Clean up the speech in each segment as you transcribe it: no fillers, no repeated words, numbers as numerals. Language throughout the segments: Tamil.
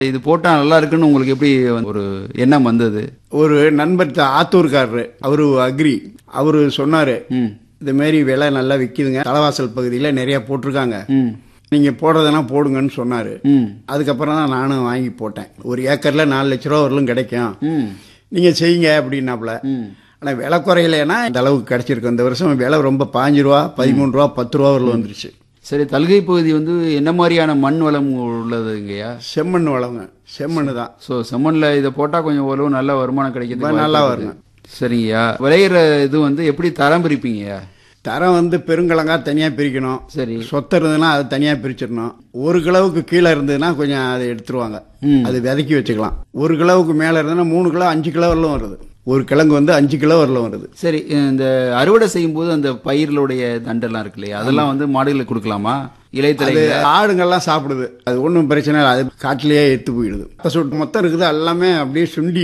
இது போட்டா நல்லா இருக்குன்னு உங்களுக்கு எப்படி ஒரு எண்ணம் வந்தது? ஒரு நண்பர் ஆத்தூர்காரரு, அவரு அக்ரி, அவரு சொன்னாரு இந்த மாதிரி விலை நல்லா விக்குதுங்க, தலைவாசல் பகுதியில் நிறைய போட்டிருக்காங்க, நீங்க போடுறதுனா போடுங்கன்னு சொன்னாரு. அதுக்கப்புறம் தான் நானும் வாங்கி போட்டேன். ஒரு ஏக்கர்ல 4 லட்ச ரூபா வரலும் கிடைக்கும், நீங்க செய்யுங்க அப்படின்னாப்புல. ஆனா விலை குறையலைன்னா இந்த அளவுக்கு கிடைச்சிருக்கு. இந்த வருஷம் விலை ரொம்ப 15 ரூபா, 13 ரூபா, 10 ரூபா வரலும் வந்துருச்சு. சரி, தல்கை பகுதி என்ன மாதிரியான மண் வளம் உள்ளதுங்கய்யா? செம்மண் வளங்க, செம்மண் தான். ஸோ செம்மண்ல இதை போட்டா கொஞ்சம் ஓரளவு நல்ல வருமானம் கிடைக்கிறது, நல்லா வருங்க. சரிங்கய்யா. விளையிற இது எப்படி தரம் பிரிப்பீங்கய்யா? தரம் பெருங்கிழங்கா தனியா பிரிக்கணும். சரி, சொத்தை இருந்ததுன்னா அதை தனியா பிரிச்சிடணும். 1 கிலோவுக்கு கீழே இருந்ததுன்னா கொஞ்சம் அதை எடுத்துருவாங்க, அது விதைக்கி வச்சுக்கலாம். 1 கிலோவுக்கு மேல இருந்ததுன்னா 3 கிலோ 5 கிலோ வரலும் வருது. ஒரு கிழங்கு 5 கிலோ வரலும் வருது. சரி, இந்த அறுவடை செய்யும் போது அந்த பயிர்களுடைய தண்டெல்லாம் இருக்கு இல்லையா, அதெல்லாம் மாடுகளுக்கு கொடுக்கலாமா? இலைத்தலை ஆடுங்கள்லாம் சாப்பிடுது, அது ஒன்றும் பிரச்சனை இல்லை, அது காட்டிலேயே எடுத்து போயிடுது. மொத்தம் இருக்குது எல்லாமே அப்படியே சுண்டி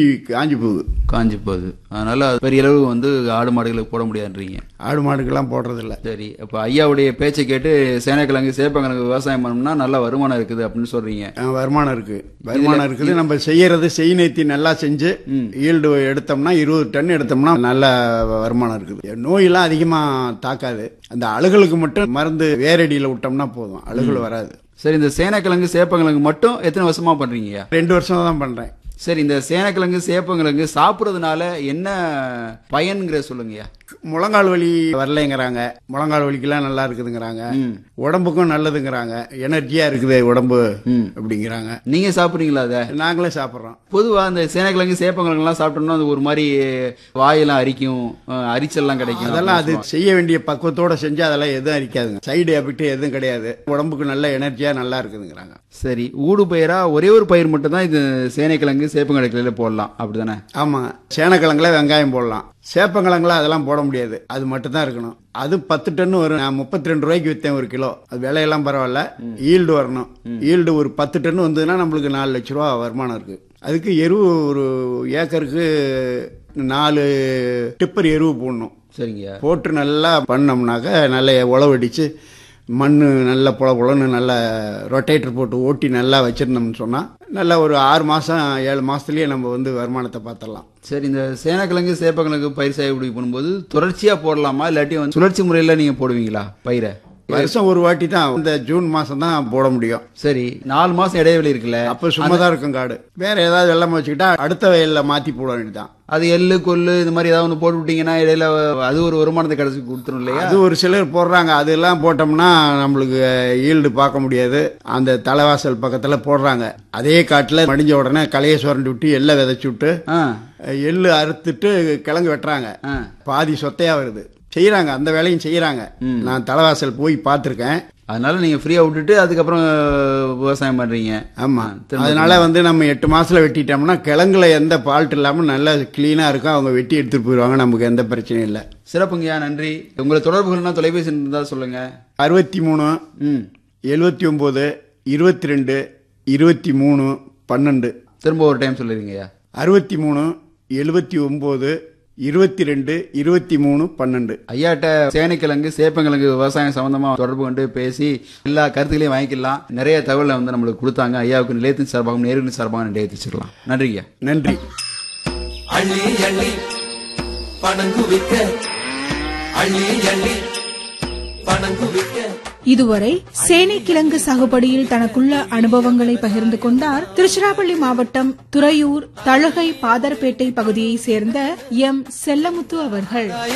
காஞ்சி போகுது. அதனால பெரிய அளவு ஆடு மாடுகளுக்கு போட முடியாதுன்றீங்க? ஆடு மாடுக்கெல்லாம் போடுறது இல்லை. சரி, அப்ப ஐயாவுடைய பேச்சை கேட்டு சேனைக்கிழங்கு சேப்பங்கிழங்கு விவசாயம் பண்ணோம்னா நல்ல வருமானம் இருக்குது அப்படின்னு சொல்றீங்க? வருமானம் இருக்குது. நம்ம செய்யறது செய்நேத்தி நல்லா செஞ்சு ஈல்டு எடுத்தோம்னா 20 டன் எடுத்தோம்னா நல்ல வருமானம் இருக்குது. நோயெல்லாம் அதிகமா தாக்காது. அந்த அழுகலுக்கு மட்டும் மருந்து வேரடியில விட்டோம்னா போதும், அழுகல் வராது. சரி, இந்த சேனைக்கிழங்கு சேப்பங்கிழங்கு மட்டும் எத்தனை வருஷமா பண்றீங்க? 2 வருஷம் தான் பண்றேன். சரி, இந்த சேனைக்கிழங்கு சேப்பங்கிழங்கு சாப்பிட்றதுனால என்ன பயன்கிற சொல்லுங்கய்யா? முழங்கால் வலி வரலைங்கிறாங்க, முழங்கால் வலிக்கெல்லாம் நல்லா இருக்குதுங்கிறாங்க, உடம்புக்கும் நல்லதுங்கிறாங்க, எனர்ஜியா இருக்குது உடம்பு அப்படிங்கிறாங்க. நீங்க சாப்பிடுறீங்களா? அதை நாங்களே சாப்பிட்றோம். பொதுவா இந்த சேனைக்கிழங்கு சேப்பங்கிழங்கு எல்லாம் சாப்பிட்டோம்னா அது ஒரு மாதிரி வாயெல்லாம் அரிக்கும், அரிச்சல்லாம் கிடைக்கும். அதெல்லாம் அது செய்ய வேண்டிய பக்குவத்தோட செஞ்சு அதெல்லாம் எதுவும் அரிக்காதுங்க, சைடு எஃபெக்ட் எதுவும் கிடையாது, உடம்புக்கு நல்ல எனர்ஜியா நல்லா இருக்குதுங்கிறாங்க. சரி, ஊடு பயிரா ஒரே ஒரு பயிர் மட்டும் தான் இது சேனைக்கிழங்கு சேப்பங்கிழங்குல போடலாம் அப்படிதானே? ஆமா, சேனைக்கிழங்குல வெங்காயம் போடலாம், சேப்பங்கிழங்குல அதெல்லாம் போட முடியாது, அது மட்டும் தான் இருக்கணும். அது 10 டன் வரும். நான் 32 ரூபாய்க்கு வித்தேன் 1 கிலோ. அது விலையெல்லாம் பரவாயில்ல, ஈல்டு வரணும். ஈல்டு ஒரு 10 டன் வந்ததுன்னா நம்மளுக்கு 4 லட்ச ரூபா வருமானம் இருக்கு. அதுக்கு எருவு ஒரு ஏக்கருக்கு 4 டிப்பர் எருவு போடணும். சரிங்க, போட்டு நல்லா பண்ணோம்னாக்க நல்ல உழவடிச்சு மண் நல்ல புலன்னு நல்ல ரொட்டேட்டர் போட்டு ஓட்டி நல்லா வச்சிருந்தோம்னு சொன்னா நல்லா ஒரு 6 மாசம் 7 மாசத்துலயே நம்ம வருமானத்தை பார்த்துடலாம். சரி, இந்த சேனைக்கிழங்கு சேப்பக்கிழங்கு பயிர் சாகுபடி பண்ணும்போது தொடர்ச்சியா போடலாமா, இல்லாட்டி சுழற்சி முறையில நீங்க போடுவீங்களா பயிரை? வருஷம் ஒரு வாட்டி தான், இந்த ஜூன் மாசம் தான் போட முடியும். சரி, 4 மாசம் இடைவெளி இருக்குல்ல, அப்ப சும்மாதான் இருக்கும் காடு. வேற ஏதாவது வெள்ளம் வச்சுக்கிட்டா அடுத்த வயல்ல மாத்தி போட வேண்டியதான். அது எள்ளு கொள்ளு இந்த மாதிரி ஏதாவது ஒன்று போட்டு விட்டீங்கன்னா இடையில அது ஒரு வருமானத்தை கிடைச்சி கொடுத்துரும் இல்லையா? அது ஒரு சிலர் போடுறாங்க, அதெல்லாம் போட்டோம்னா நம்மளுக்கு ஈல்டு பார்க்க முடியாது. அந்த தலைவாசல் பக்கத்துல போடுறாங்க, அதே காட்டுல மடிஞ்ச உடனே களையை சுரண்டி விட்டு எள்ளை விதைச்சு விட்டு எள்ளு அறுத்துட்டு கிழங்கு வெட்டுறாங்க, பாதி சொத்தையா வருது. செய்யறாங்க, அந்த வேலையும் செய்யறாங்க. நான் தலைவாசல் போய் பார்த்திருக்கேன். அதனால நீங்க ஃப்ரீயா விட்டுட்டு அதுக்கப்புறம் விவசாயம் பண்றீங்க? ஆமா, அதனால நம்ம 8 மாசத்துல வெட்டிட்டோம்னா கிழங்குல எந்த ஃபால்ட் இல்லாம நல்லா கிளீனா இருக்கும். அவங்க வெட்டி எடுத்துட்டு போயிடுவாங்க, நமக்கு எந்த பிரச்சனையும் இல்லை. சிறப்புங்கய்யா, நன்றி. உங்களை தொடர்புகள்னா தொலைபேசி இருந்தா சொல்லுங்க. 63 79 22 23 12. திரும்ப ஒரு டைம் சொல்லுவீங்கய்யா? 63 79 22 23 12. ஐயாட்ட சேனைக்கிழங்கு சேப்பங்கிழங்கு விவசாயம் சம்பந்தமா தொடர்பு கொண்டு பேசி எல்லா கருத்துக்களையும் வாங்கிக்கலாம். நிறைய தகவலை நம்மளுக்கு கொடுத்தாங்க. ஐயாவுக்கு நிலையத்தின் சார்பாகவும் நேரின் சார்பாகவும் நன்றி தெரிவிச்சுக்கலாம். நன்றிங்க. நன்றி. அள்ளி அள்ளி பணங்கு விற்க, அள்ளி அள்ளி பணங்கு விற்க. இதுவரை சேனைக்கிழங்கு சாகுபடியில் தனக்குள்ள அனுபவங்களை பகிர்ந்து கொண்டார் திருச்சிராப்பள்ளி மாவட்டம் துறையூர் தழுகை பாதர்பேட்டை பகுதியைச் சேர்ந்த எம் செல்லமுத்து அவர்கள்.